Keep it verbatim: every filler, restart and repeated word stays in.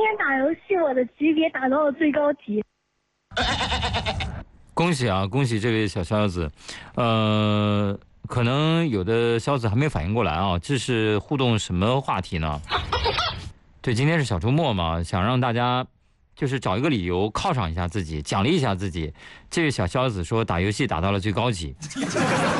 天打游戏，我的级别达到了最高级。 恭喜啊，恭喜这位小肖子，呃，可能有的肖子还没反应过来啊，这是互动什么话题呢？对，今天是小周末嘛，想让大家就是找一个理由犒赏一下自己，奖励一下自己。这位小肖子说打游戏打到了最高级。